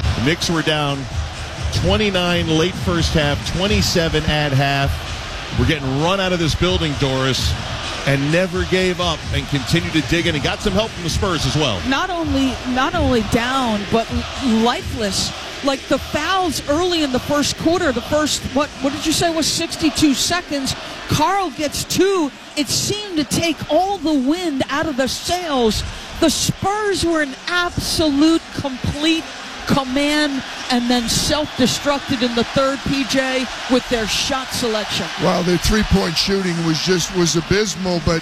The Knicks were down 29 late first half, 27 at half. We're getting run out of this building, Doris, and never gave up and continued to dig in and got some help from the Spurs as well. Not only down, but lifeless. Like the fouls early in the first quarter, the first, what did you say was 62 seconds? Carl gets 2. It seemed to take all the wind out of the sails. The Spurs were in absolute, complete command and then self-destructed in the third, PJ, with their shot selection. Well, their three-point shooting was abysmal, but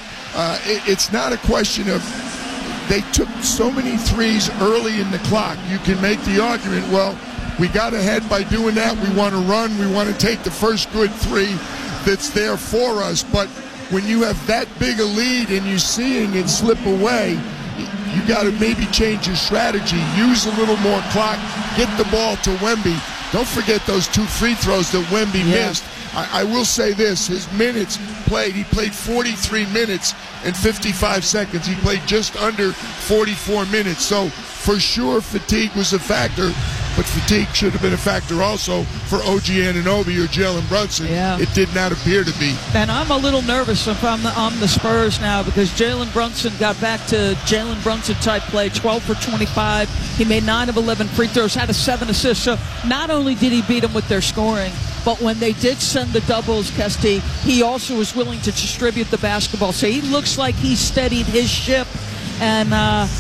it's not a question of they took so many threes early in the clock. You can make the argument, well, we got ahead by doing that. We want to run. We want to take the first good three that's there for us. But when you have that big a lead and you're seeing it slip away, you got to maybe change your strategy, use a little more clock, get the ball to Wemby. Don't forget those 2 free throws that Wemby missed. I will say this, his minutes played, he played 43 minutes and 55 seconds. He played just under 44 minutes. So for sure fatigue was a factor, but fatigue should have been a factor also for OG Anunoby or Jalen Brunson. Yeah. It did not appear to be. And I'm a little nervous if I'm the Spurs now, because Jalen Brunson got back to Jalen Brunson type play, 12 for 25. He made 9 of 11 free throws, had 7 assists. So not only did he beat them with their scoring, but when they did send the doubles, Kesty, he also was willing to distribute the basketball. So he looks like he steadied his ship. And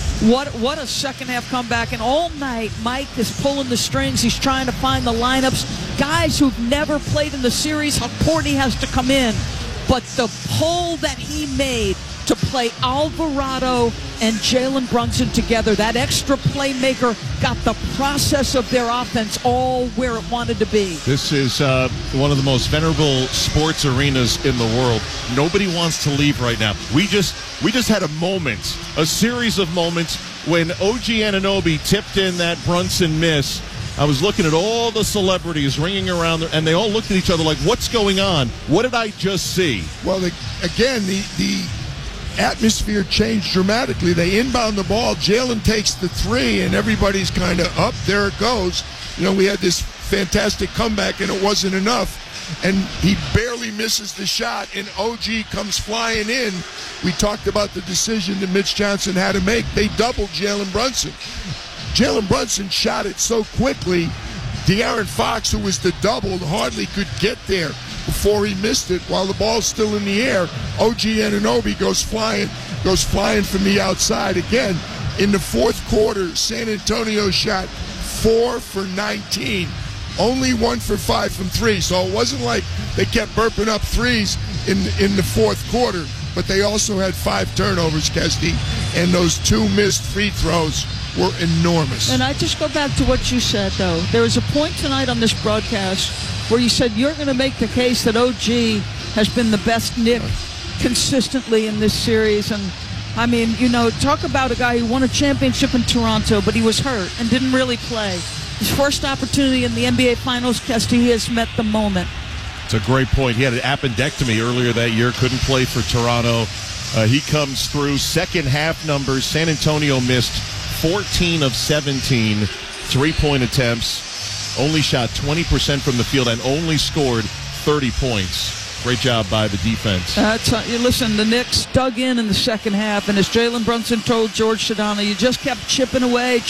what a second-half comeback. And all night, Mike is pulling the strings. He's trying to find the lineups. Guys who've never played in the series, Portney has to come in. But the pull that he made to play Alvarado and Jalen Brunson together, that extra playmaker got the process of their offense all where it wanted to be. This is one of the most venerable sports arenas in the world. Nobody wants to leave right now. We just had a moment, a series of moments when OG Anunoby tipped in that Brunson miss. I was looking at all the celebrities ringing around, and they all looked at each other like, what's going on? What did I just see? Well, again, the atmosphere changed dramatically. They inbound the ball. Jalen takes the 3, and everybody's kind of up. There it goes. You know, we had this fantastic comeback, and it wasn't enough. And he barely misses the shot, and OG comes flying in. We talked about the decision that Mitch Johnson had to make. They doubled Jalen Brunson. Jalen Brunson shot it so quickly, De'Aaron Fox, who was the double, hardly could get there before he missed it. While the ball's still in the air, OG Anunoby goes flying from the outside again. In the fourth quarter, San Antonio shot 4 for 19. Only 1 for 5 from 3. So it wasn't like they kept burping up threes in the fourth quarter, but they also had 5 turnovers, Kesty, and those 2 missed free throws were enormous. And I just go back to what you said, though. There was a point tonight on this broadcast where you said you're going to make the case that OG has been the best Knick consistently in this series. And, I mean, you know, talk about a guy who won a championship in Toronto, but he was hurt and didn't really play. His first opportunity in the NBA Finals, Kesty, he has met the moment. It's a great point. He had an appendectomy earlier that year, couldn't play for Toronto. He comes through. Second half numbers, San Antonio missed 14 of 17 three-point attempts, only shot 20% from the field, and only scored 30 points. Great job by the defense. Listen, the Knicks dug in the second half, and as Jalen Brunson told George Sedano, you just kept chipping away.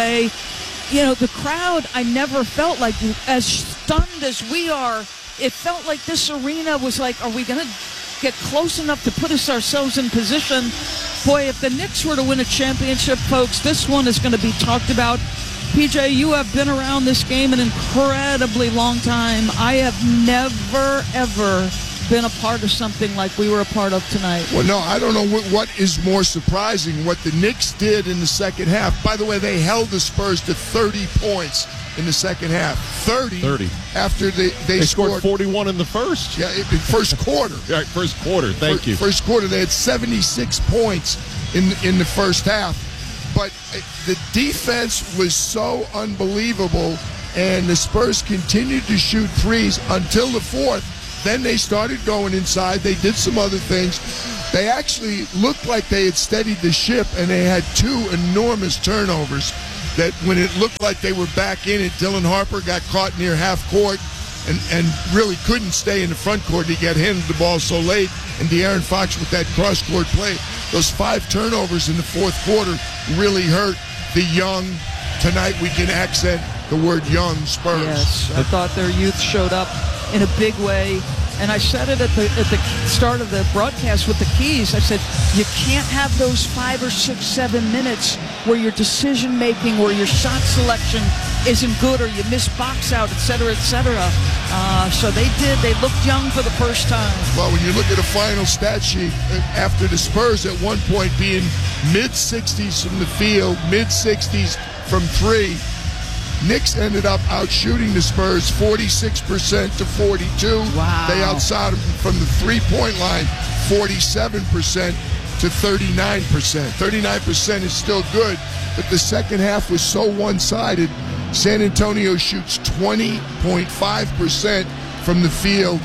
You know, the crowd, I never felt like, as stunned as we are, it felt like this arena was like, are we going to get close enough to put ourselves in position? Boy, if the Knicks were to win a championship, folks, this one is going to be talked about. PJ, you have been around this game an incredibly long time. I have never, ever been a part of something like we were a part of tonight. Well, no, I don't know what is more surprising, what the Knicks did in the second half. By the way, they held the Spurs to 30 points in the second half. 30. After they scored 41 in the first. Yeah, in first quarter. Right, first quarter. Thank you. First quarter, they had 76 points in the first half. But the defense was so unbelievable, and the Spurs continued to shoot threes until the fourth. Then they started going inside. They did some other things. They actually looked like they had steadied the ship, and they had 2 enormous turnovers. that when it looked like they were back in it, Dylan Harper got caught near half court and really couldn't stay in the front court. He got handed the ball so late, and De'Aaron Fox with that cross-court play. Those 5 turnovers in the fourth quarter really hurt the young, tonight we can accent the word young, Spurs. Yes, I thought their youth showed up in a big way. And I said it at the start of the broadcast with the keys. I said, you can't have those 5 or 6, 7 minutes where your decision-making or your shot selection isn't good or you miss box out, et cetera, et cetera. So they did. They looked young for the first time. Well, when you look at the final stat sheet, after the Spurs at one point being mid-60s from the field, mid-60s from 3, Knicks ended up outshooting the Spurs 46% to 42. Wow. They outshot them from the three-point line 47% to 39%. 39% is still good, but the second half was so one-sided. San Antonio shoots 20.5% from the field,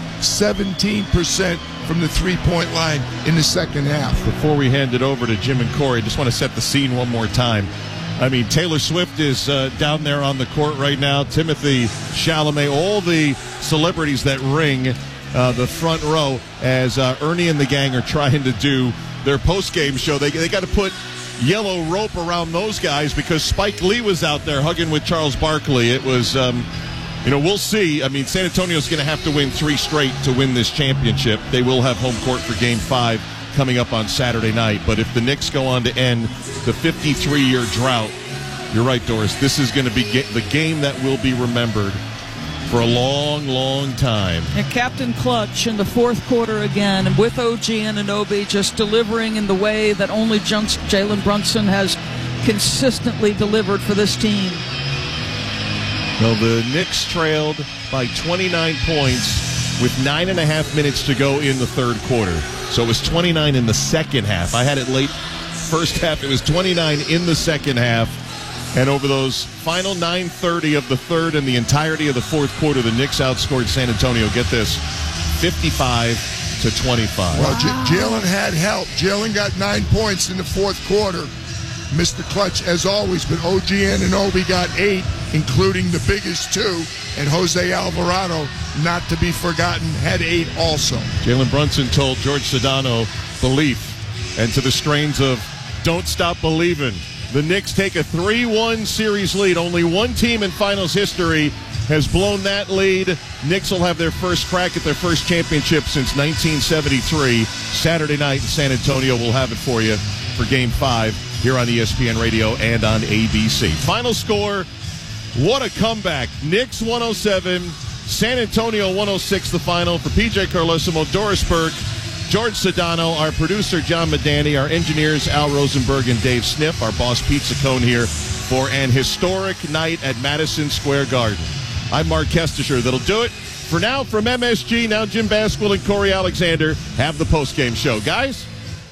17% from the three-point line in the second half. Before we hand it over to Jim and Corey, I just want to set the scene one more time. I mean, Taylor Swift is down there on the court right now. Timothée Chalamet, all the celebrities that ring the front row as Ernie and the gang are trying to do their post-game show. They got to put yellow rope around those guys because Spike Lee was out there hugging with Charles Barkley. It was, we'll see. I mean, San Antonio's going to have to win 3 straight to win this championship. They will have home court for Game 5 coming up on Saturday night. But if the Knicks go on to end the 53-year drought, you're right, Doris, this is going to be the game that will be remembered for a long, long time. And Captain Clutch in the fourth quarter again, and with OG Anunoby just delivering in the way that only Jalen Brunson has consistently delivered for this team. Well, the Knicks trailed by 29 points with 9.5 minutes to go in the third quarter. So it was 29 in the second half. I had it late first half. It was 29 in the second half. And over those final 9:30 of the third and the entirety of the fourth quarter, the Knicks outscored San Antonio, get this, 55-25. Well, Jalen had help. Jalen got 9 points in the fourth quarter. Mr. Clutch, as always, but OG Anunoby got 8, including the biggest 2, and Jose Alvarado, not to be forgotten, had 8 also. Jalen Brunson told George Sedano, belief, and to the strains of Don't Stop Believin'. The Knicks take a 3-1 series lead. Only one team in finals history has blown that lead. Knicks will have their first crack at their first championship since 1973. Saturday night in San Antonio, we'll have it for you for Game 5 here on ESPN Radio and on ABC. Final score, what a comeback. Knicks 107, San Antonio 106 the final. For PJ Carlesimo, Doris Burke, George Sedano, our producer John Medani, our engineers Al Rosenberg and Dave Sniff, our boss Pizza Cone here for an historic night at Madison Square Garden. I'm Mark Kestisher. That'll do it. For now, from MSG, now Jim Basquill and Corey Alexander have the postgame show. Guys?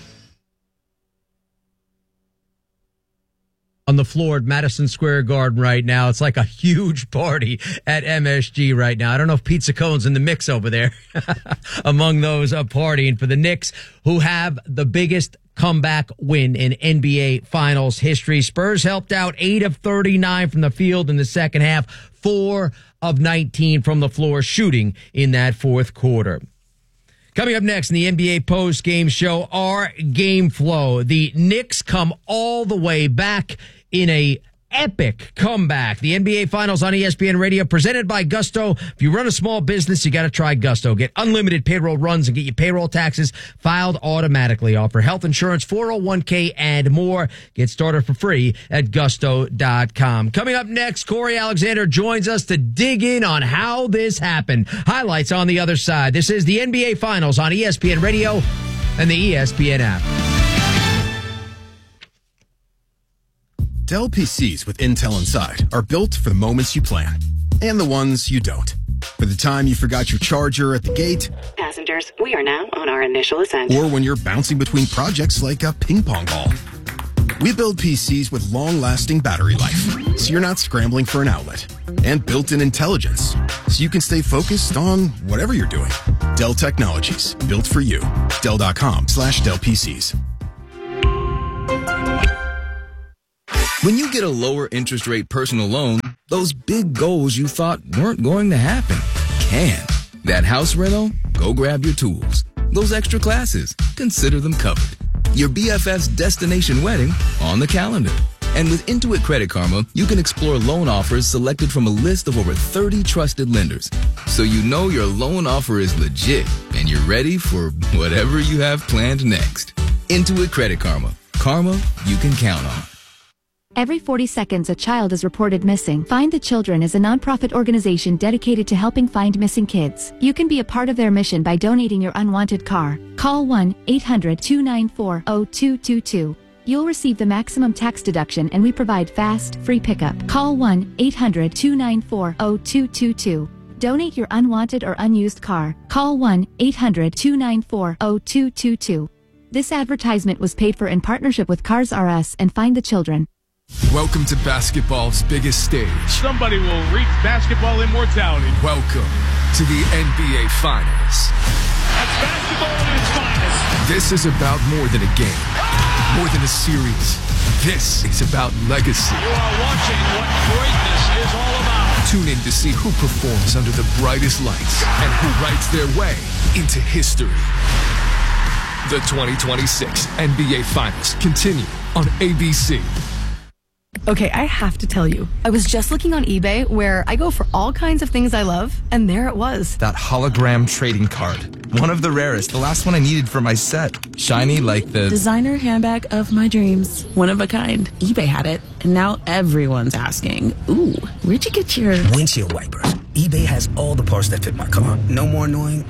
On the floor at Madison Square Garden right now. It's like a huge party at MSG right now. I don't know if Pizza Cone's in the mix over there among those partying for the Knicks, who have the biggest comeback win in NBA Finals history. Spurs helped out 8 of 39 from the field in the second half, 4 of 19 from the floor shooting in that fourth quarter. Coming up next in the NBA post-game show, our game flow. The Knicks come all the way back in a epic comeback. The NBA Finals on ESPN Radio, presented by Gusto. If you run a small business, you got to try Gusto. Get unlimited payroll runs and get your payroll taxes filed automatically. Offer health insurance, 401k, and more. Get started for free at gusto.com. Coming up next, Corey Alexander joins us to dig in on how this happened. Highlights on the other side. This is the NBA Finals on ESPN Radio and the ESPN app. Dell PCs with Intel inside are built for the moments you plan and the ones you don't. For the time you forgot your charger at the gate. Passengers, we are now on our initial ascent. Or when you're bouncing between projects like a ping pong ball. We build PCs with long-lasting battery life, so you're not scrambling for an outlet. And built-in intelligence, so you can stay focused on whatever you're doing. Dell Technologies, built for you. Dell.com/Dell PCs. When you get a lower interest rate personal loan, those big goals you thought weren't going to happen can. That house rental? Go grab your tools. Those extra classes? Consider them covered. Your BFF's destination wedding? On the calendar. And with Intuit Credit Karma, you can explore loan offers selected from a list of over 30 trusted lenders. So you know your loan offer is legit and you're ready for whatever you have planned next. Intuit Credit Karma. Karma you can count on. Every 40 seconds, a child is reported missing. Find the Children is a nonprofit organization dedicated to helping find missing kids. You can be a part of their mission by donating your unwanted car. Call 1-800-294-0222. You'll receive the maximum tax deduction and we provide fast, free pickup. Call 1-800-294-0222. Donate your unwanted or unused car. Call 1-800-294-0222. This advertisement was paid for in partnership with Cars R Us and Find the Children. Welcome to basketball's biggest stage. Somebody will reach basketball immortality. Welcome to the NBA Finals. That's basketball at its finest. This is about more than a game, more than a series. This is about legacy. You are watching what greatness is all about. Tune in to see who performs under the brightest lights and who writes their way into history. The 2026 NBA Finals continue on ABC. Okay, I have to tell you, I was just looking on eBay where I go for all kinds of things I love, and there it was. That hologram trading card. One of the rarest. The last one I needed for my set. Shiny like the designer handbag of my dreams. One of a kind. eBay had it, and now everyone's asking, ooh, where'd you get your windshield wipers? eBay has all the parts that fit my car. No more annoying.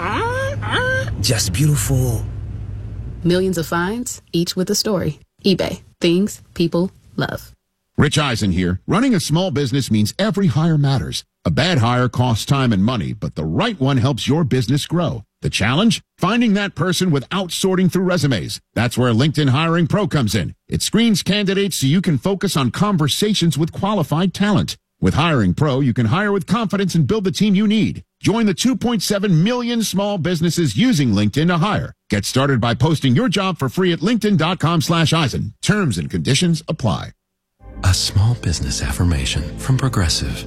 Just beautiful. Millions of finds, each with a story. eBay. Things people love. Rich Eisen here. Running a small business means every hire matters. A bad hire costs time and money, but the right one helps your business grow. The challenge? Finding that person without sorting through resumes. That's where LinkedIn Hiring Pro comes in. It screens candidates so you can focus on conversations with qualified talent. With Hiring Pro, you can hire with confidence and build the team you need. Join the 2.7 million small businesses using LinkedIn to hire. Get started by posting your job for free at linkedin.com/Eisen. Terms and conditions apply. A small business affirmation from Progressive.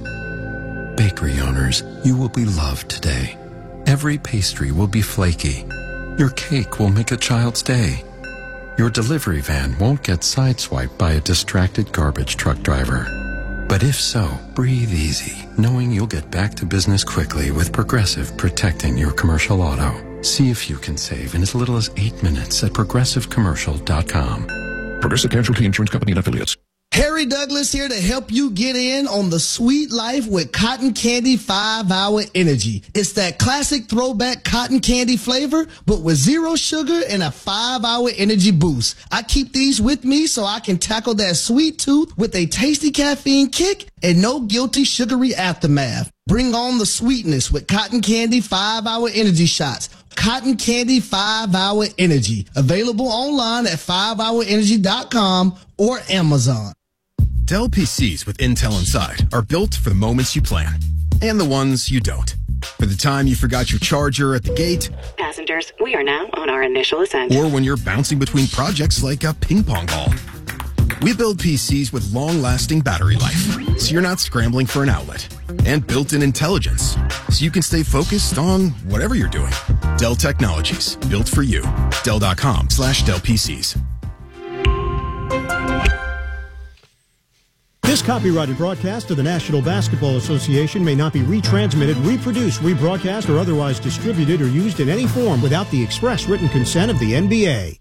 Bakery owners, you will be loved today. Every pastry will be flaky. Your cake will make a child's day. Your delivery van won't get sideswiped by a distracted garbage truck driver. But if so, breathe easy, knowing you'll get back to business quickly with Progressive protecting your commercial auto. See if you can save in as little as 8 minutes at progressivecommercial.com. Progressive Casualty Insurance Company and Affiliates. Harry Douglas here to help you get in on the sweet life with Cotton Candy 5-Hour Energy. It's that classic throwback cotton candy flavor, but with 0 sugar and a 5-hour energy boost. I keep these with me so I can tackle that sweet tooth with a tasty caffeine kick and no guilty sugary aftermath. Bring on the sweetness with Cotton Candy 5-Hour Energy Shots. Cotton Candy 5-Hour Energy. Available online at 5hourenergy.com or Amazon. Dell PCs with Intel inside are built for the moments you plan and the ones you don't. For the time you forgot your charger at the gate. Passengers, we are now on our initial ascent. Or when you're bouncing between projects like a ping pong ball. We build PCs with long-lasting battery life, so you're not scrambling for an outlet. And built-in intelligence, so you can stay focused on whatever you're doing. Dell Technologies, built for you. Dell.com/Dell PCs. This copyrighted broadcast of the National Basketball Association may not be retransmitted, reproduced, rebroadcast, or otherwise distributed or used in any form without the express written consent of the NBA.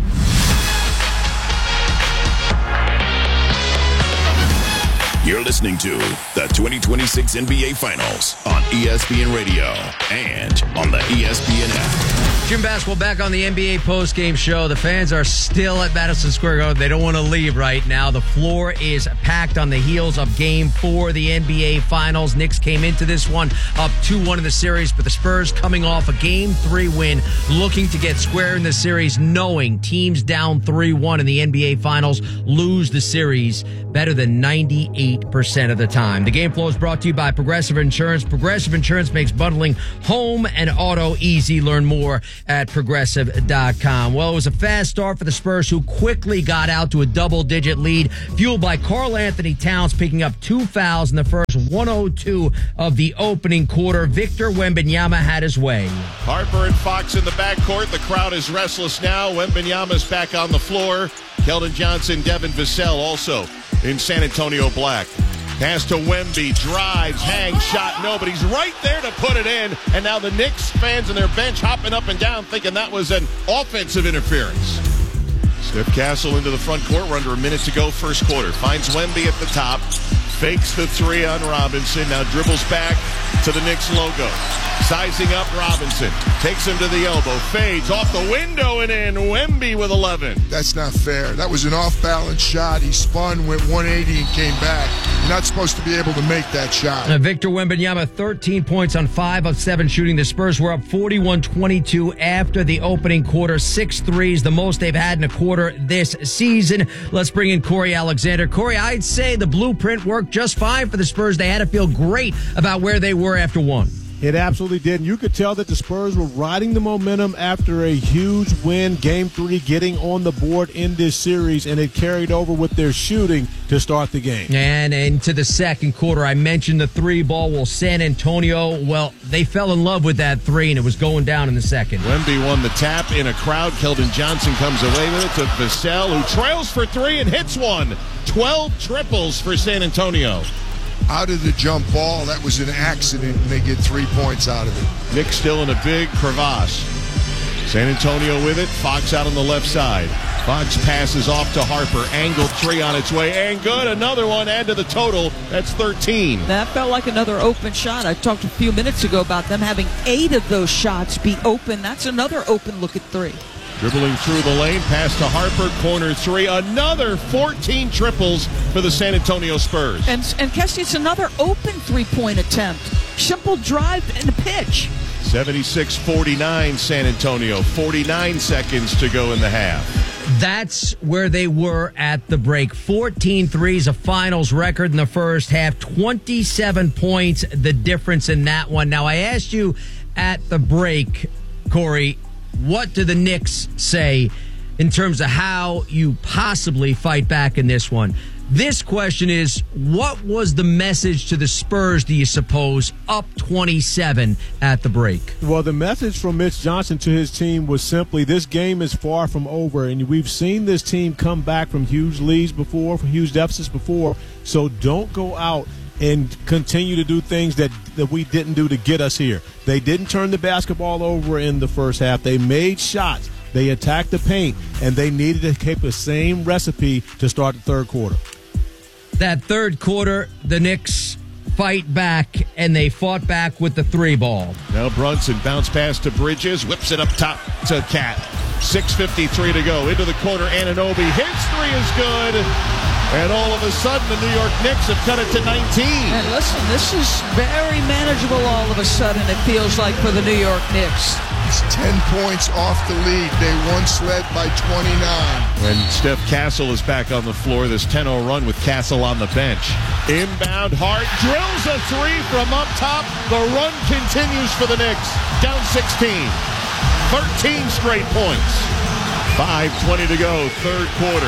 You're listening to the 2026 NBA Finals on ESPN Radio and on the ESPN app. Jim Basketball back on the NBA postgame show. The fans are still at Madison Square Garden. They don't want to leave right now. The floor is packed on the heels of Game 4 of the NBA Finals. Knicks came into this one up 2-1 in the series, but the Spurs coming off a Game 3 win, looking to get square in the series, knowing teams down 3-1 in the NBA Finals lose the series better than 98 98% of the time. The game flow is brought to you by Progressive Insurance. Progressive Insurance makes bundling home and auto easy. Learn more at Progressive.com. Well, it was a fast start for the Spurs, who quickly got out to a double-digit lead, fueled by Karl Anthony Towns picking up 2 fouls in the first 102 of the opening quarter. Victor Wembanyama had his way. Harper and Fox in the backcourt. The crowd is restless now. Wembanyama's back on the floor. Keldon Johnson, Devin Vassell also in San Antonio black. Pass to Wemby, drives, hangs, shot, no, but he's right there to put it in. And now the Knicks fans on their bench hopping up and down thinking that was an offensive interference. Steph Castle into the front court. We're under a minute to go first quarter. Finds Wemby at the top. Fakes the three on Robinson. Now dribbles back to the Knicks logo. Sizing up Robinson. Takes him to the elbow. Fades off the window and in. Wemby with 11. That's not fair. That was an off-balance shot. He spun, went 180, and came back. You're not supposed to be able to make that shot. Victor Wembanyama, 13 points on 5 of 7 shooting. The Spurs were up 41-22 after the opening quarter. 6 threes, the most they've had in a quarter this season. Let's bring in Corey Alexander. Corey, I'd say the blueprint worked just fine for the Spurs. They had to feel great about where they were after one. It absolutely did. And you could tell that the Spurs were riding the momentum after a huge win, Game 3, getting on the board in this series, and it carried over with their shooting to start the game. And into the second quarter, I mentioned the 3 ball. Well, San Antonio, well, they fell in love with that 3, and it was going down in the second. Wemby won the tap in a crowd. Keldon Johnson comes away with it to Vassell, who trails for 3 and hits one. 12 triples for San Antonio. Out of the jump ball, that was an accident, and they get 3 points out of it. Knicks still in a big crevasse. San Antonio with it. Fox out on the left side. Fox passes off to Harper. Angled 3 on its way. And good. Another one. Add to the total. That's 13. That felt like another open shot. I talked a few minutes ago about them having 8 of those shots be open. That's another open look at 3. Dribbling through the lane, pass to Harper, corner 3. Another 14 triples for the San Antonio Spurs. And Kesty, it's another open three-point attempt. Simple drive and a pitch. 76-49 San Antonio. 49 seconds to go in the half. That's where they were at the break. 14 threes, a finals record in the first half. 27 points, the difference in that one. Now, I asked you at the break, Corey, what do the Knicks say in terms of how you possibly fight back in this one? This question is, what was the message to the Spurs, do you suppose, up 27 at the break? Well, the message from Mitch Johnson to his team was simply, this game is far from over, and we've seen this team come back from huge leads before, from huge deficits before, so don't go out and continue to do things that we didn't do to get us here. They didn't turn the basketball over in the first half. They made shots. They attacked the paint, and they needed to keep the same recipe to start the third quarter. That third quarter, the Knicks fight back, and they fought back with the 3 ball. Now Brunson bounce pass to Bridges, whips it up top to Cat. 6:53 to go. Into the corner, Anunoby hits 3 is good. And all of a sudden, the New York Knicks have cut it to 19. And listen, this is very manageable all of a sudden, it feels like, for the New York Knicks. It's 10 points off the lead. They once led by 29. And Steph Castle is back on the floor. This 10-0 run with Castle on the bench. Inbound, Hart drills a 3 from up top. The run continues for the Knicks. Down 16. 13 straight points. 5:20 to go, third quarter.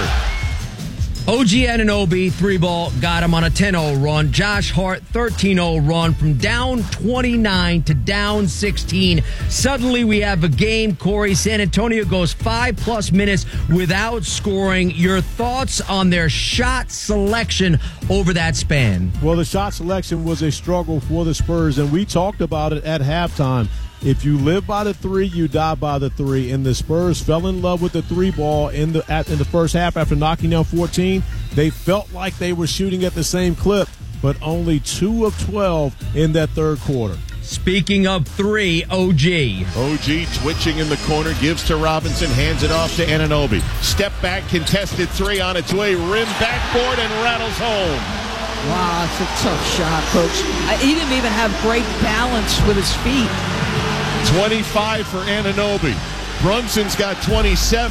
OG Anunoby, 3 ball, got him on a 10-0 run. Josh Hart, 13-0 run from down 29 to down 16. Suddenly we have a game, Corey. San Antonio goes 5+ minutes without scoring. Your thoughts on their shot selection over that span? Well, the shot selection was a struggle for the Spurs, and we talked about it at halftime. If you live by the 3, you die by the 3. And the Spurs fell in love with the 3 ball in the first half after knocking down 14. They felt like they were shooting at the same clip, but only 2 of 12 in that third quarter. Speaking of 3, OG. OG twitching in the corner, gives to Robinson, hands it off to Anunoby. Step back, contested 3 on its way, rim backboard, and rattles home. Wow, it's a tough shot, folks. He didn't even have great balance with his feet. 25 for Anunoby. Brunson's got 27.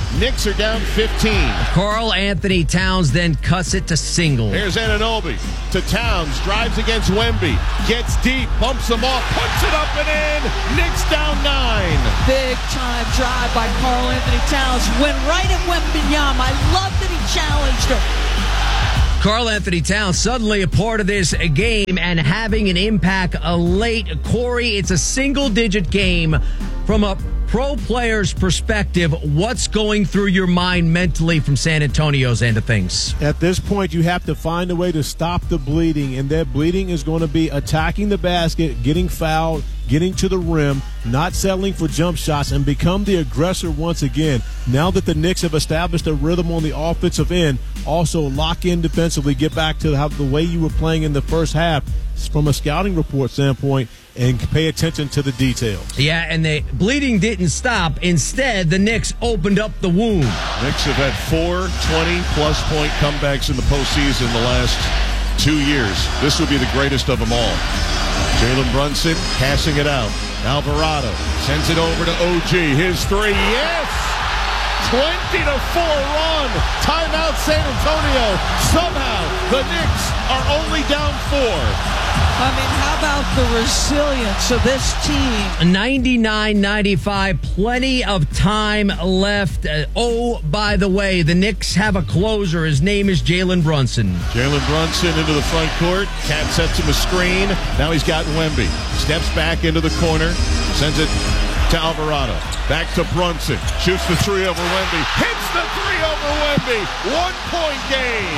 Knicks are down 15. Karl Anthony Towns then cuts it to single. Here's Anunoby to Towns, drives against Wemby, gets deep, bumps him off, puts it up and in. Knicks down 9. Big time drive by Karl Anthony Towns. Went right at Wembanyama. I love that he challenged him. Karl Anthony Towns suddenly a part of this game and having an impact late. Corey, it's a single-digit game. From a pro player's perspective, what's going through your mind mentally from San Antonio's end of things? At this point, you have to find a way to stop the bleeding, and that bleeding is going to be attacking the basket, getting fouled, getting to the rim, not settling for jump shots, and become the aggressor once again. Now that the Knicks have established a rhythm on the offensive end, also lock in defensively, get back to the way you were playing in the first half from a scouting report standpoint, and pay attention to the details. Yeah, and the bleeding didn't stop. Instead, the Knicks opened up the wound. Knicks have had 4 20-plus point comebacks in the postseason the last 2 years. This would be the greatest of them all. Jalen Brunson passing it out. Alvarado sends it over to OG. His 3, yes! 20-4 run. Timeout San Antonio. Somehow the Knicks are only down 4. I mean, how about the resilience of this team? 99-95, plenty of time left. Oh, by the way, the Knicks have a closer. His name is Jalen Brunson. Jalen Brunson into the front court. Cat sets him a screen. Now he's got Wemby. Steps back into the corner. Sends it to Alvarado. Back to Brunson. Shoots the 3 over Wemby. Hits the 3 over Wemby. 1-point game.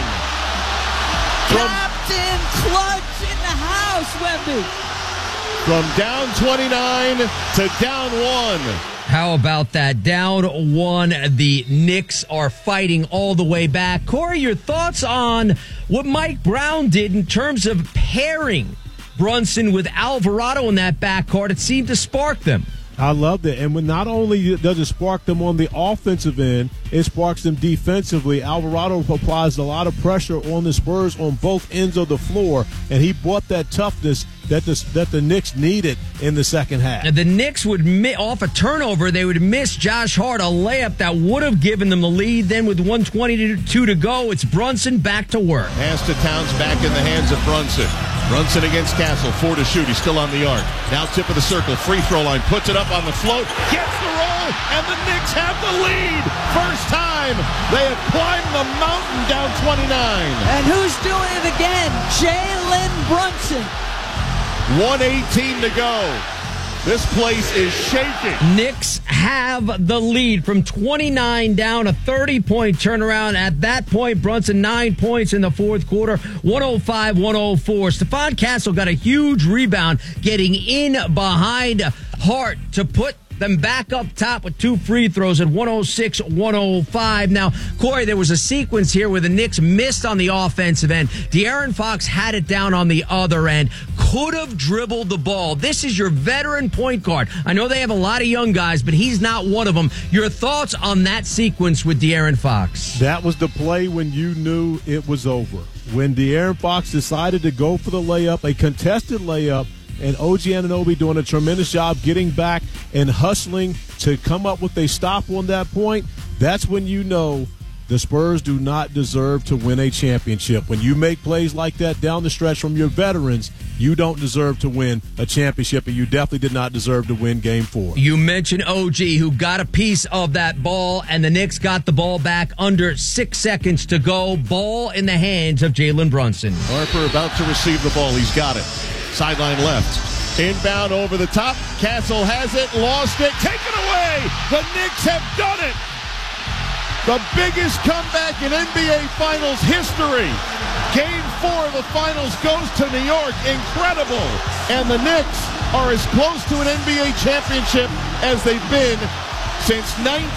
Captain Clutch in the house, Wemby. From down 29 to down 1. How about that? Down 1. The Knicks are fighting all the way back. Corey, your thoughts on what Mike Brown did in terms of pairing Brunson with Alvarado in that backcourt? It seemed to spark them. I loved it. And when not only does it spark them on the offensive end, it sparks them defensively. Alvarado applies a lot of pressure on the Spurs on both ends of the floor, and he brought that toughness that the Knicks needed in the second half. The Knicks would, off a turnover, they would miss Josh Hart, a layup that would have given them the lead. Then with 1:22 to go, it's Brunson back to work. Pass to Towns back in the hands of Brunson. Brunson against Castle, 4 to shoot. He's still on the arc. Now tip of the circle, free throw line, puts it up on the float, gets the roll, and the Knicks have the lead. First time they have climbed the mountain down 29. And who's doing it again? Jalen Brunson. 1:18 to go. This place is shaking. Knicks have the lead from 29 down, a 30-point turnaround. At that point, Brunson 9 points in the fourth quarter, 105-104. Stephon Castle got a huge rebound, getting in behind Hart to put them back up top with 2 free throws at 106-105. Now, Corey, there was a sequence here where the Knicks missed on the offensive end. De'Aaron Fox had it down on the other end. Could have dribbled the ball. This is your veteran point guard. I know they have a lot of young guys, but he's not one of them. Your thoughts on that sequence with De'Aaron Fox? That was the play when you knew it was over. When De'Aaron Fox decided to go for the layup, a contested layup, and OG Anunoby doing a tremendous job getting back and hustling to come up with a stop on that point, that's when you know the Spurs do not deserve to win a championship. When you make plays like that down the stretch from your veterans, you don't deserve to win a championship, and you definitely did not deserve to win Game 4. You mentioned OG, who got a piece of that ball, and the Knicks got the ball back under 6 seconds to go. Ball in the hands of Jalen Brunson. Harper about to receive the ball. He's got it. Sideline left. Inbound over the top. Castle has it. Lost it. Taken away. The Knicks have done it. The biggest comeback in NBA Finals history. Game 4 of the Finals goes to New York. Incredible. And the Knicks are as close to an NBA championship as they've been since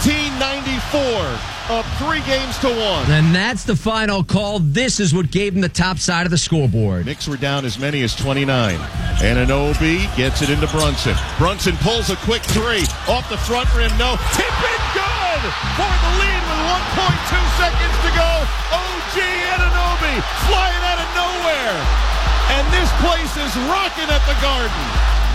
1994. Up 3-1. And that's the final call. This is what gave them the top side of the scoreboard. Knicks were down as many as 29. Anunoby gets it into Brunson. Brunson pulls a quick 3. Off the front rim, no. Tip it, good! For the lead with 1.2 seconds to go. OG Anunoby flying out of nowhere. And this place is rocking at the Garden.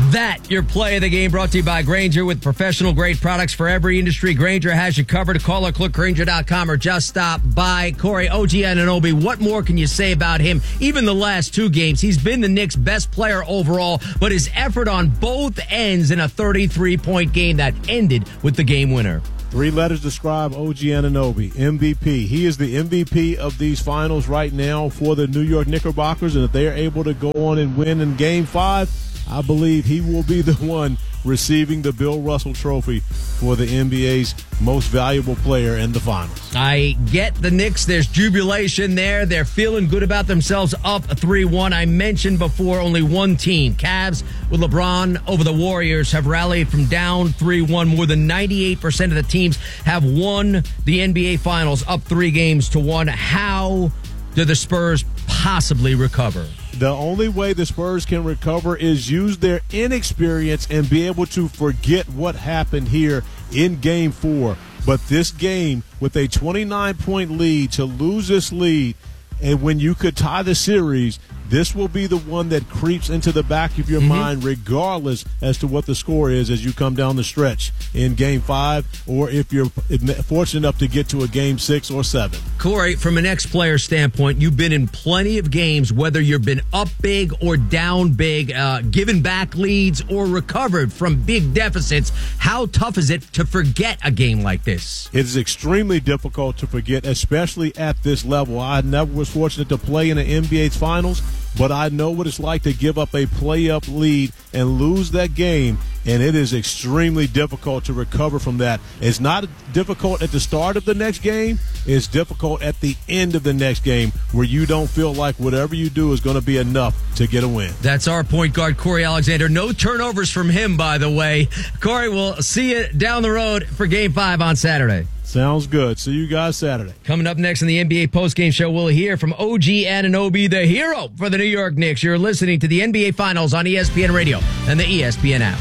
That, your play of the game, brought to you by Grainger, with professional-grade products for every industry. Grainger has you covered. Call or click Grainger.com or just stop by. Corey, OG Anunoby, what more can you say about him? Even the last 2 games, he's been the Knicks' best player overall, but his effort on both ends in a 33-point game that ended with the game winner. 3 letters describe OG Anunoby, MVP. He is the MVP of these finals right now for the New York Knickerbockers, and if they are able to go on and win in Game 5, I believe he will be the one receiving the Bill Russell Trophy for the NBA's most valuable player in the finals. I get the Knicks. There's jubilation there. They're feeling good about themselves, up 3-1. I mentioned before, only one team, Cavs with LeBron over the Warriors, have rallied from down 3-1. More than 98% of the teams have won the NBA Finals, up 3-1. How do the Spurs possibly recover? The only way the Spurs can recover is use their inexperience and be able to forget what happened here in Game 4. But this game, with a 29-point lead, to lose this lead, and when you could tie the series, this will be the one that creeps into the back of your mind, regardless as to what the score is as you come down the stretch in Game 5, or if you're fortunate enough to get to a Game 6 or 7. Corey, from an ex-player standpoint, you've been in plenty of games, whether you've been up big or down big, given back leads or recovered from big deficits. How tough is it to forget a game like this? It is extremely difficult to forget, especially at this level. I never was fortunate to play in the NBA's finals, but I know what it's like to give up a play-up lead and lose that game, and it is extremely difficult to recover from that. It's not difficult at the start of the next game. It's difficult at the end of the next game, where you don't feel like whatever you do is going to be enough to get a win. That's our point guard, Corey Alexander. No turnovers from him, by the way. Corey, we'll see you down the road for Game 5 on Saturday. Sounds good. See you guys Saturday. Coming up next in the NBA postgame show, we'll hear from OG Anunoby, the hero for the New York Knicks. You're listening to the NBA Finals on ESPN Radio and the ESPN app.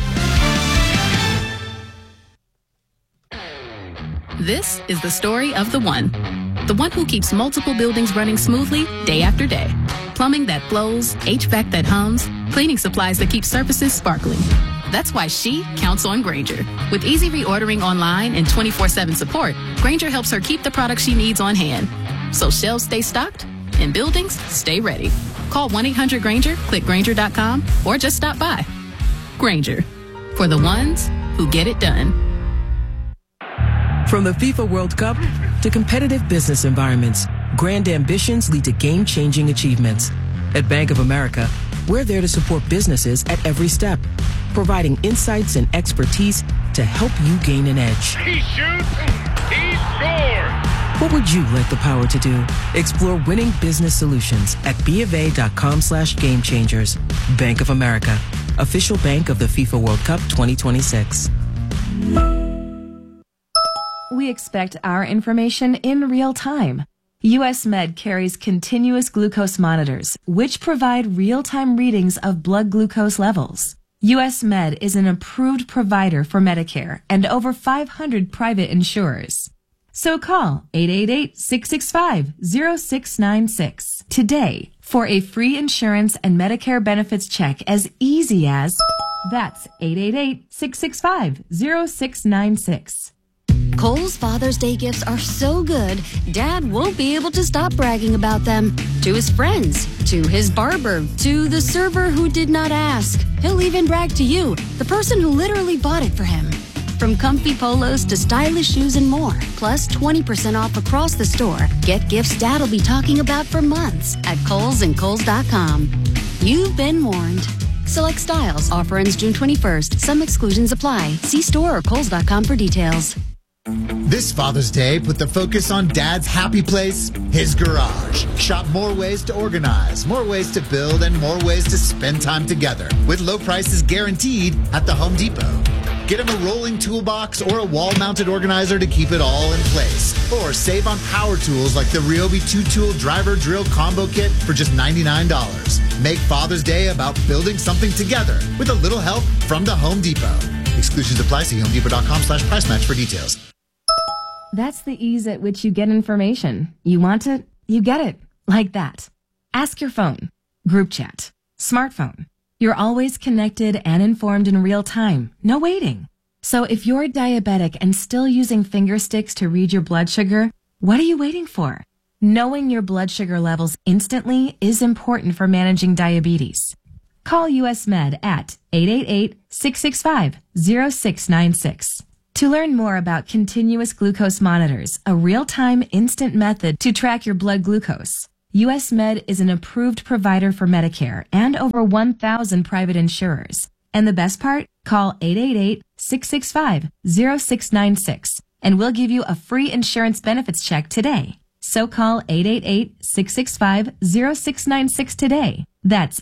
This is the story of the one who keeps multiple buildings running smoothly day after day. Plumbing that flows, HVAC that hums, cleaning supplies that keep surfaces sparkling. That's why she counts on Grainger. With easy reordering online and 24/7 support, Grainger helps her keep the products she needs on hand, so shelves stay stocked and buildings stay ready. Call 1-800-GRAINGER, click Grainger.com, or just stop by. Grainger, for the ones who get it done. From the FIFA World Cup to competitive business environments, grand ambitions lead to game-changing achievements. At Bank of America, we're there to support businesses at every step, providing insights and expertise to help you gain an edge. He shoots, he scores! What would you like the power to do? Explore winning business solutions at BofA.com/gamechangers. Bank of America, official bank of the FIFA World Cup 2026. We expect our information in real time. US Med carries continuous glucose monitors, which provide real-time readings of blood glucose levels. US Med is an approved provider for Medicare and over 500 private insurers. So call 888-665-0696 today for a free insurance and Medicare benefits check as easy as, that's 888-665-0696. Kohl's Father's Day gifts are so good, Dad won't be able to stop bragging about them. To his friends, to his barber, to the server who did not ask. He'll even brag to you, the person who literally bought it for him. From comfy polos to stylish shoes and more, plus 20% off across the store. Get gifts Dad'll be talking about for months at Kohl's and Kohl's.com. You've been warned. Select styles. Offer ends June 21st. Some exclusions apply. See store or Kohl's.com for details. This Father's Day, put the focus on Dad's happy place, his garage. Shop more ways to organize, more ways to build, and more ways to spend time together with low prices guaranteed at the Home Depot. Get him a rolling toolbox or a wall-mounted organizer to keep it all in place. Or save on power tools like the Ryobi 2-tool driver drill combo kit for just $99. Make Father's Day about building something together with a little help from the Home Depot. Exclusions apply. See HomeDepot.com/price match for details. That's the ease at which you get information. You want it, you get it. Like that. Ask your phone. Group chat. Smartphone. You're always connected and informed in real time. No waiting. So if you're diabetic and still using finger sticks to read your blood sugar, what are you waiting for? Knowing your blood sugar levels instantly is important for managing diabetes. Call US Med at 888-665-0696. To learn more about continuous glucose monitors, a real-time instant method to track your blood glucose, US Med is an approved provider for Medicare and over 1,000 private insurers. And the best part? Call 888-665-0696 and we'll give you a free insurance benefits check today. So call 888-665-0696 today. That's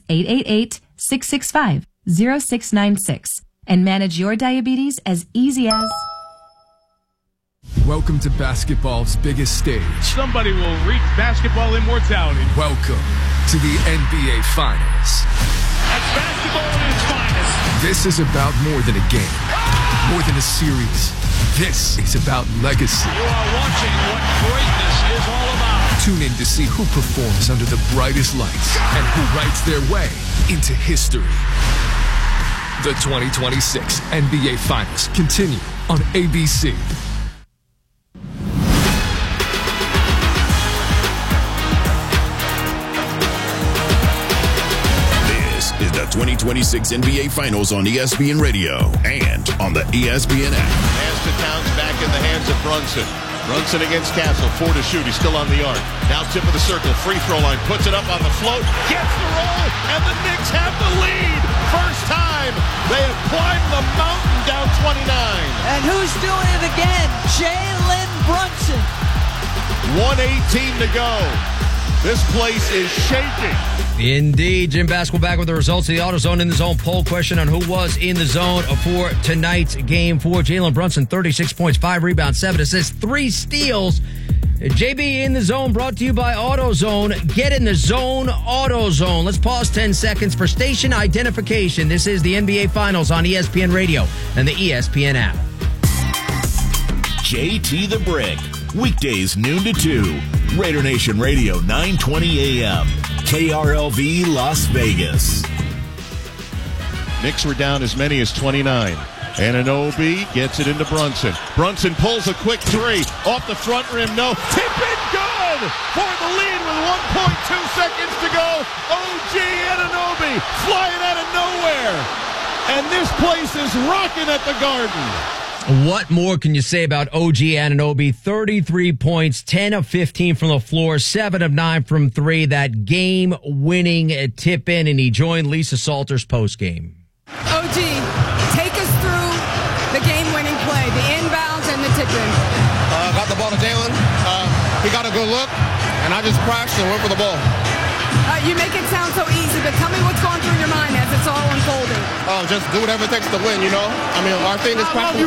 888-665-0696 and manage your diabetes as easy as... Welcome to basketball's biggest stage. Somebody will reach basketball immortality. Welcome to the NBA Finals. That's basketball at its finest. This is about more than a game, more than a series. This is about legacy. You are watching what greatness is all about. Tune in to see who performs under the brightest lights and who writes their way into history. The 2026 NBA Finals continue on ABC. This is the 2026 NBA Finals on ESPN Radio and on the ESPN app. Pass to Towns back in the hands of Brunson. Brunson against Castle, 4 to shoot. He's still on the arc. Now tip of the circle, free throw line, puts it up on the float, gets the roll, and the Knicks have the lead. First time they have climbed the mountain down 29. And who's doing it again? Jalen Brunson. 1:18 to go. This place is shaking. Indeed. Jim Basketball back with the results of the AutoZone in the Zone poll question on who was in the zone for tonight's game for Jalen Brunson. 36 points, 5 rebounds, 7 assists, 3 steals. JB in the Zone brought to you by AutoZone. Get in the zone, AutoZone. Let's pause 10 seconds for station identification. This is the NBA Finals on ESPN Radio and the ESPN app. JT the Brick. Weekdays noon to 2. Raider Nation Radio 920 AM. KRLV Las Vegas. Knicks were down as many as 29. Anunoby gets it into Brunson. Brunson pulls a quick 3 off the front rim. No. Tip it good for the lead with 1.2 seconds to go. OG Anunoby flying out of nowhere. And this place is rocking at the Garden. What more can you say about OG Anunoby? 33 points, 10 of 15 from the floor, 7 of 9 from 3. That game-winning tip in, and he joined Lisa Salters post-game. OG, take us through the game-winning play, the inbounds and the tip-in. Got the ball to Jalen. He got a good look, and I just crashed and went for the ball. You make it sound so easy, but tell me what's going through your mind as it's all unfolding. Just do whatever it takes to win, you know? I mean, our thing is crashing.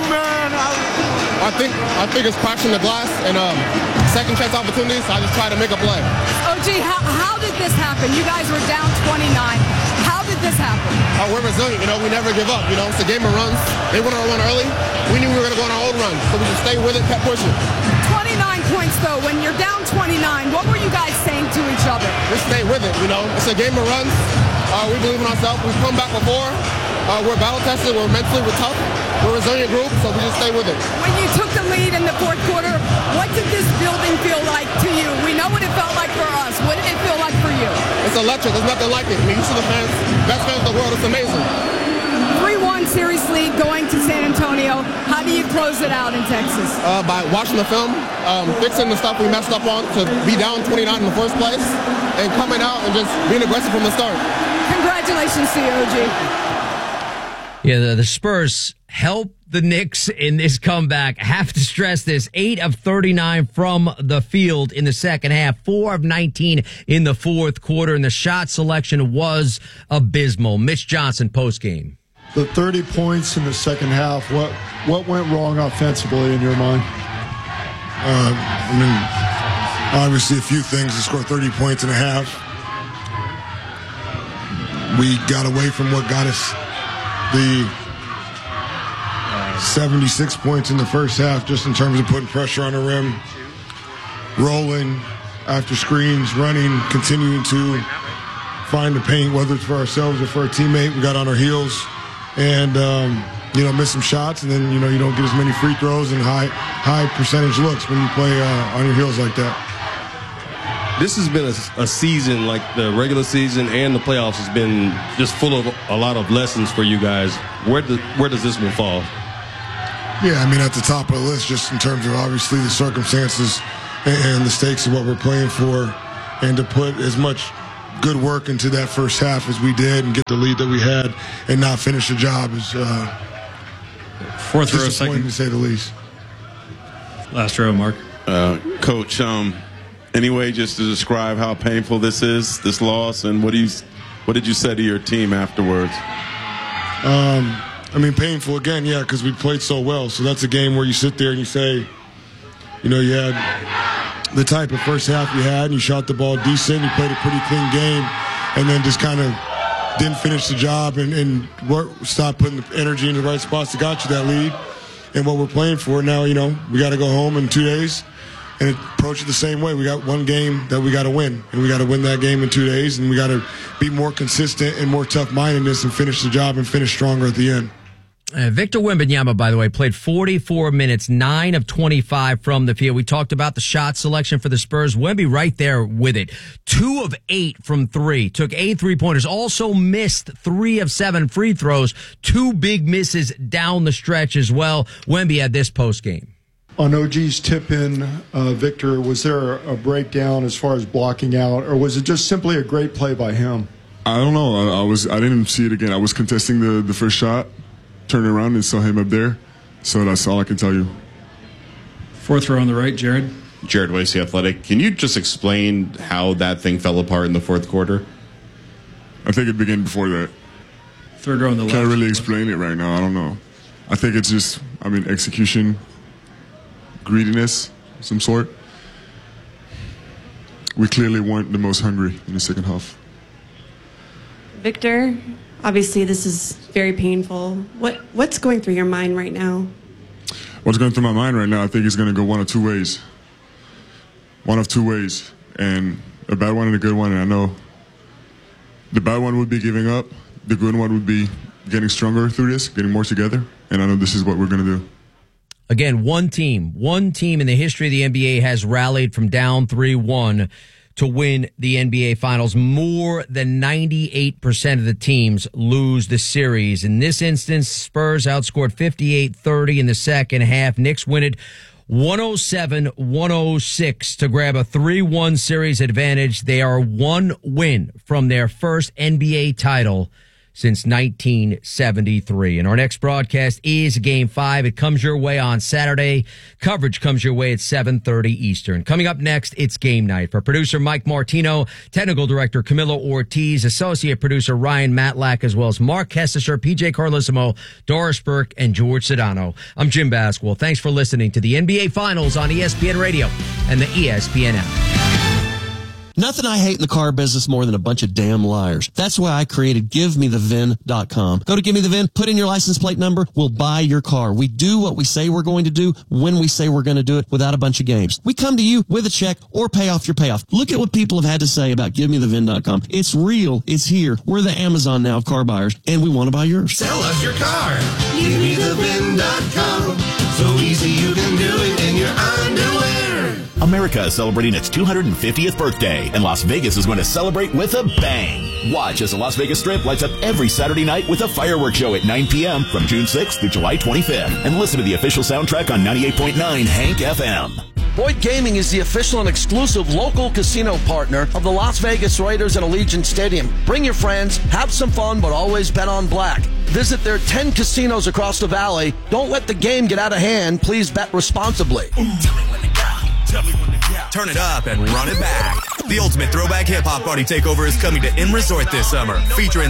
I think it's crashing the glass and second chance opportunities, so I just try to make a play. OG, how did this happen? You guys were down 29. How did this happen? We're resilient, you know? We never give up, you know? It's a game of runs. They went on a run early. We knew we were going to go on our own run, so we just stayed with it, kept pushing. 29 points, though. When you're down 29, what were you guys saying to each other? Just stay with it, you know? It's a game of runs. We believe in ourselves. We've come back before. We're battle-tested. We're mentally tough. We're a resilient group, so we just stay with it. When you took the lead in the fourth quarter, what did this building feel like to you? We know what it felt like for us. What did it feel like for you? It's electric. There's nothing like it. I mean, you see the fans, best fans in the world. It's amazing. 3-1 series lead going to San Antonio. How do you close it out in Texas? By watching the film, fixing the stuff we messed up on to be down 29 in the first place, and coming out and just being aggressive from the start. Congratulations to you, OG. Yeah, the Spurs help the Knicks in this comeback. Have to stress this. 8 of 39 from the field in the second half. 4 of 19 in the fourth quarter. And the shot selection was abysmal. Mitch Johnson postgame. The 30 points in the second half, what went wrong offensively in your mind? I mean, obviously a few things. To score 30 points in a half. We got away from what got us the 76 points in the first half, just in terms of putting pressure on the rim, rolling after screens, running, continuing to find the paint, whether it's for ourselves or for a teammate. We got on our heels and, missed some shots, and then, you don't get as many free throws and high percentage looks when you play on your heels like that. This has been a season, like the regular season and the playoffs has been just full of a lot of lessons for you guys. Where does this one fall? Yeah, at the top of the list, just in terms of obviously the circumstances and the stakes of what we're playing for, and to put as much good work into that first half as we did and get the lead that we had and not finish the job is fourth row, disappointing to say the least. Last row, Mark. Coach, any way just to describe how painful this is, this loss, and what did you say to your team afterwards? Painful again, yeah, because we played so well. So that's a game where you sit there and you say, you had the type of first half you had, and you shot the ball decent, you played a pretty clean game, and then just kind of didn't finish the job and stop putting the energy in the right spots that got you that lead. And what we're playing for now, we got to go home in 2 days and approach it the same way. We got one game that we got to win, and we got to win that game in 2 days, and we got to be more consistent and more tough-mindedness and finish the job and finish stronger at the end. Victor Wembanyama, by the way, played 44 minutes, 9 of 25 from the field. We talked about the shot selection for the Spurs. Wemby right there with it. 2 of 8 from 3. Took 8 3-pointers. Also missed 3 of 7 free throws. 2 big misses down the stretch as well. Wemby had this postgame. On OG's tip-in, Victor, was there a breakdown as far as blocking out, or was it just simply a great play by him? I don't know. I didn't see it again. I was contesting the first shot, turned around and saw him up there. So that's all I can tell you. Fourth row on the right, Jared. Jared Wasey, Athletic. Can you just explain how that thing fell apart in the fourth quarter? I think it began before that. Third row on the left. Can't really explain it right now. I don't know. I think it's just, execution, greediness of some sort. We clearly weren't the most hungry in the second half. Victor, obviously this is very painful. What's going through your mind right now? What's going through my mind right now, I think it's going to go one of two ways. One of two ways. And a bad one and a good one. And I know the bad one would be giving up. The good one would be getting stronger through this, getting more together. And I know this is what we're going to do. Again, one team in the history of the NBA has rallied from down 3-1 to win the NBA Finals. More than 98% of the teams lose the series. In this instance, Spurs outscored 58-30 in the second half. Knicks win it 107-106 to grab a 3-1 series advantage. They are one win from their first NBA title since 1973. And our next broadcast is Game 5. It comes your way on Saturday. Coverage comes your way at 7:30 Eastern. Coming up next, it's game night. For producer Mike Martino, technical director Camilo Ortiz, associate producer Ryan Matlack, as well as Mark Kessler, PJ Carlissimo, Doris Burke, and George Sedano. I'm Jim Basquil. Thanks for listening to the NBA Finals on ESPN Radio and the ESPN app. Nothing I hate in the car business more than a bunch of damn liars. That's why I created GiveMeTheVIN.com. Go to Give Me the VIN, put in your license plate number, we'll buy your car. We do what we say we're going to do when we say we're going to do it without a bunch of games. We come to you with a check or pay off your payoff. Look at what people have had to say about GiveMeTheVIN.com. It's real. It's here. We're the Amazon now of car buyers, and we want to buy yours. Sell us your car. GiveMeTheVIN.com. So easy you can do it in your underwear. America is celebrating its 250th birthday, and Las Vegas is going to celebrate with a bang. Watch as the Las Vegas Strip lights up every Saturday night with a fireworks show at 9 p.m. from June 6th through July 25th. And listen to the official soundtrack on 98.9 Hank FM. Boyd Gaming is the official and exclusive local casino partner of the Las Vegas Raiders at Allegiant Stadium. Bring your friends, have some fun, but always bet on black. Visit their 10 casinos across the valley. Don't let the game get out of hand. Please bet responsibly. Turn it up and run it back. The ultimate throwback hip-hop party takeover is coming to M Resort this summer, featuring